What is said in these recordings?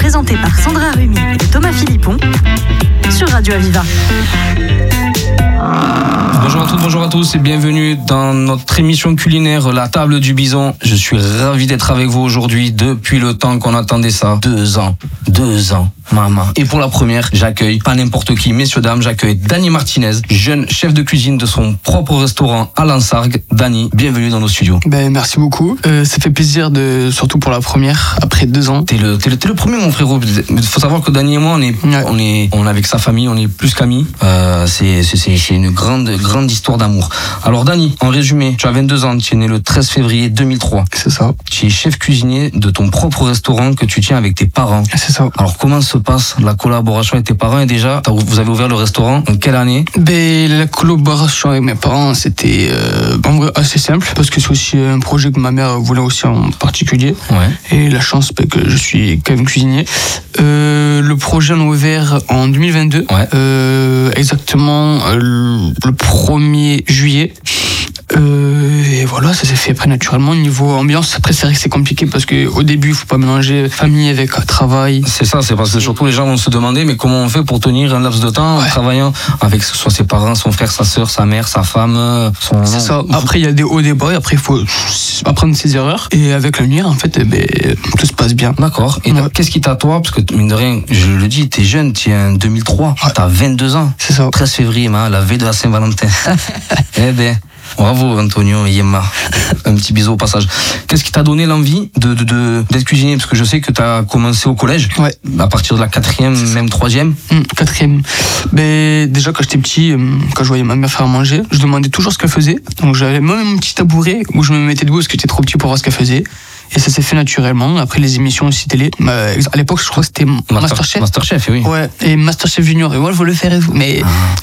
présenté par Sandra Rumi et Thomas Philippon sur Radio Aviva. Bonjour à toutes, bonjour à tous et bienvenue dans notre émission culinaire La Table du Bison. Je suis ravi d'être avec vous aujourd'hui depuis le temps qu'on attendait ça. 2 ans, maman. Et pour la première, j'accueille, pas n'importe qui, messieurs, dames, j'accueille Dany Martinez, jeune chef de cuisine de son propre restaurant à Lansargues. Dany, bienvenue dans nos studios. Merci beaucoup. Ça fait plaisir, surtout pour la première, après 2 ans. T'es le premier, mon frérot. Il faut savoir que Dany et moi, on est avec sa famille, on est plus qu'amis. C'est une grande histoire d'amour. Alors Dany, en résumé, tu as 22 ans, tu es né le 13 février 2003. C'est ça. Tu es chef cuisinier de ton propre restaurant que tu tiens avec tes parents. C'est ça. Alors comment se passe la collaboration avec tes parents? Et déjà, vous avez ouvert le restaurant en quelle année? La collaboration avec mes parents, c'était en vrai assez simple, parce que c'est aussi un projet que ma mère voulait aussi en particulier. Ouais. Et la chance que je suis quand même cuisinier. Le projet on a ouvert en 2022. Ouais. Exactement le 1er juillet. Et voilà, ça s'est fait après naturellement. Niveau ambiance, après c'est vrai que c'est compliqué parce qu'au début il faut pas mélanger famille avec travail. C'est ça, c'est parce que surtout les gens vont se demander mais comment on fait pour tenir un laps de temps en travaillant avec soit ses parents, son frère, sa soeur, sa mère, sa femme, son... C'est ça. Après il y a des hauts, des bas, et après il faut apprendre ses erreurs. Et avec l'avenir en fait, tout se passe bien. D'accord. Et qu'est-ce qui t'a toi, parce que mine de rien, je le dis, t'es jeune, tu es en 2003, t'as 22 ans. C'est ça. 13 février, la veille de la Saint-Valentin. Bravo Antonio et Yemma. Un petit bisou au passage. Qu'est-ce qui t'a donné l'envie d'être cuisinier? Parce que je sais que t'as commencé au collège. Ouais. À partir de la 4e, même 3e. 4e. Déjà quand j'étais petit, quand je voyais ma mère faire à manger, je demandais toujours ce qu'elle faisait. Donc j'avais même un petit tabouret où je me mettais debout parce que j'étais trop petit pour voir ce qu'elle faisait. Et ça s'est fait naturellement. Après les émissions aussi télé. À l'époque, je crois que c'était Masterchef. Masterchef, oui. Ouais. Et Masterchef Junior. Et moi, je voulais le faire et tout. Mais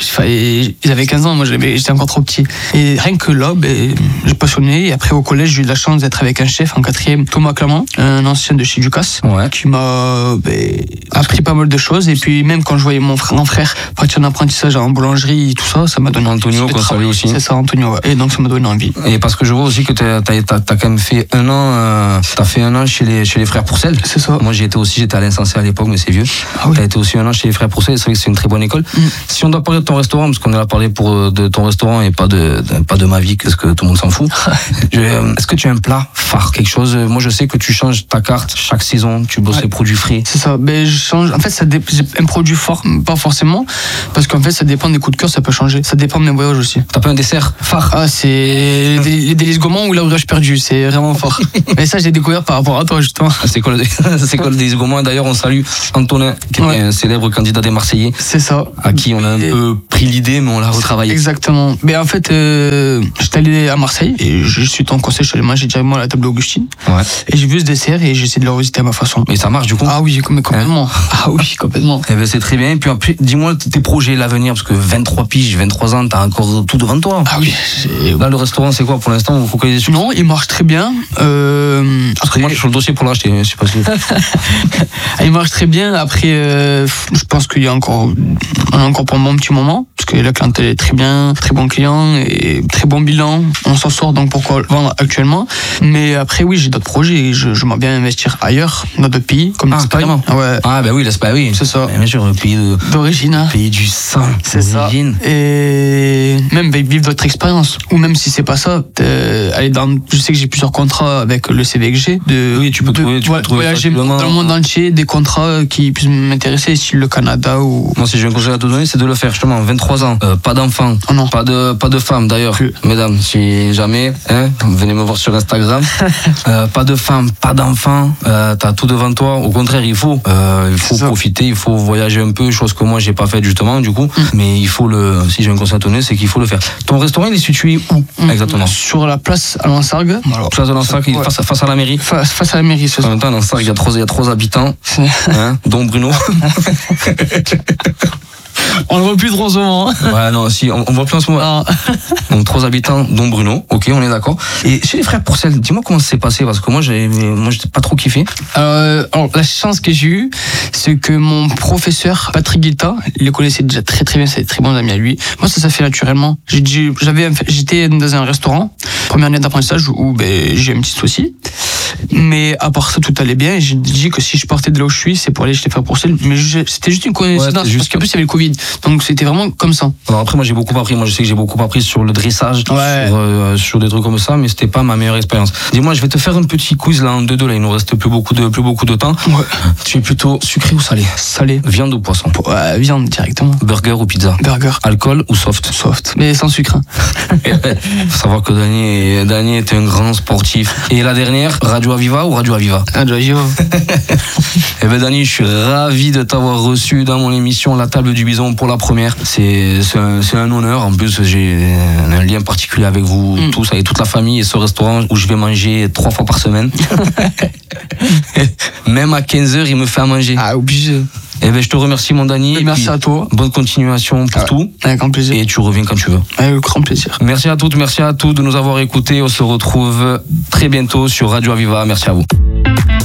ils avaient 15 ans. Moi, j'étais encore trop petit. Et rien que là, j'ai passionné. Et après, au collège, j'ai eu de la chance d'être avec un chef en 4e, Thomas Clamant, un ancien de chez Ducasse, qui m'a appris pas mal de choses. Et puis, même quand je voyais mon grand frère partir en apprentissage en boulangerie, tout ça, ça m'a donné Antonio, qu'on salue aussi. C'est ça, Antonio. Ouais. Et donc, ça m'a donné envie. Et parce que je vois aussi que t'as quand même fait 1 an. T'as fait 1 an chez les frères Pourcel. C'est ça. Moi j'étais à l'Insensé à l'époque, mais c'est vieux. Ah oui. T'as été aussi 1 an chez les frères Pourcel, c'est vrai que c'est une très bonne école. Si on doit parler de ton restaurant, parce qu'on est là parler de ton restaurant et pas de ma vie, parce que tout le monde s'en fout. Est-ce que tu as un plat phare, quelque chose? Moi je sais que tu changes ta carte chaque saison, tu bosses les produits frais. C'est ça. Je change. En fait, un produit fort, pas forcément, parce qu'en fait ça dépend des coups de cœur, ça peut changer. Ça dépend de mes voyages aussi. T'as pas un dessert phare? Ah, c'est les délices gourmands ou la brioche perdue, c'est vraiment fort. Mais ça j'ai découvert par rapport à toi justement. C'est quoi le délice gourmand? D'ailleurs on salue Antonin qui est un célèbre candidat des Marseillais. C'est ça. À qui on a un peu pris l'idée mais on l'a retravaillé. Exactement. Mais en fait j'étais allé à Marseille et je suis en conseil, je suis allé manger directement à la table Augustine. Ouais. Et j'ai vu ce dessert et j'ai essayé de le revisiter à ma façon. Mais ça marche du coup? Ah oui, complètement. Ah oui, complètement. C'est très bien. Et puis après, dis-moi tes projets, l'avenir, parce que 23 piges, 23 ans, t'as encore tout devant toi. Ah oui. Là le restaurant c'est quoi pour l'instant? Vous focalisez dessus? Non, il marche très bien. Après, moi je suis sur le dossier pour l'acheter, je sais pas si... Il marche très bien. Après je pense qu'il y a encore pour un bon petit moment, parce que la clientèle est très bien, très bon client et très bon bilan. On s'en sort, donc pourquoi le vendre actuellement? Mais après oui, j'ai d'autres projets. J'aimerais bien investir ailleurs, dans d'autres pays comme l'Espagne. Ouais. Ah oui, l'Espagne, oui. C'est ça. Bien sûr, le pays d'origine. Pays du sang. C'est ça. Et même vivre d'autres expériences. Ou même si c'est pas ça, je sais que j'ai plusieurs contrats avec le CV que j'ai. Oui, tu peux trouver voyager dans le monde entier, des contrats qui puissent m'intéresser, style le Canada ou... Moi, si j'ai un conseil à te donner, c'est de le faire justement. 23 ans, pas d'enfants, pas de femmes d'ailleurs. Mesdames, si jamais, venez me voir sur Instagram. Pas de femmes, pas d'enfants, t'as tout devant toi. Au contraire, il faut profiter, il faut voyager un peu, chose que moi j'ai pas faite justement du coup. Mais il faut si j'ai un conseil à te donner, c'est qu'il faut le faire. Ton restaurant, il est situé où exactement? Sur la place à Lansargues. Place de Lansargues, face à la mairie. Face à la mairie, c'est ça. En même temps, à Lansargues, il y a 3 habitants, dont Bruno. On le voit plus trop en ce moment. Ouais, non, si, on voit plus en ce moment. Donc 3 habitants, dont Bruno. Ok, on est d'accord. Et chez les frères Pourcel, dis-moi comment ça s'est passé, parce que moi, j'étais pas trop kiffé. Alors, la chance que j'ai eue, c'est que mon professeur, Patrick Guilta, il le connaissait déjà très très bien, c'est des très bons amis à lui. Moi, ça s'est fait naturellement. J'étais dans un restaurant, première année d'apprentissage, où j'ai eu un petit souci. Mais à part ça, tout allait bien. Et j'ai dit que si je partais de là où je suis, c'est pour aller chez les frères Pourcel. Mais c'était juste une coïncidence, parce qu'en plus, il y avait le Covid. Donc c'était vraiment comme ça. Alors après, moi, j'ai beaucoup appris. Moi, je sais que j'ai beaucoup appris sur le dressage, sur des trucs comme ça, mais c'était pas ma meilleure expérience. Dis-moi, je vais te faire un petit quiz là en 2-2. Là, il nous reste plus beaucoup de temps. Ouais. Tu es plutôt sucré ou salé? Salé. Viande ou poisson? Viande directement. Burger ou pizza? Burger. Alcool ou soft? Soft, mais sans sucre. Faut savoir que Dany est un grand sportif. Et la dernière, Radio Aviva ou Radio Aviva? Radio Aviva. Eh ben Dany, je suis ravi de t'avoir reçu dans mon émission La Table du Bison pour la première. C'est un honneur. En plus, j'ai un lien particulier avec vous tous, avec toute la famille, et ce restaurant où je vais manger 3 fois par semaine. Même à 15h, il me fait à manger. Ah, obligé. Eh ben, je te remercie, mon Dany. Merci à toi. Bonne continuation pour tout. Avec grand plaisir. Et tu reviens quand tu veux. Avec grand plaisir. Merci à toutes, merci à tous de nous avoir écoutés. On se retrouve très bientôt sur Radio Aviva. Merci à vous.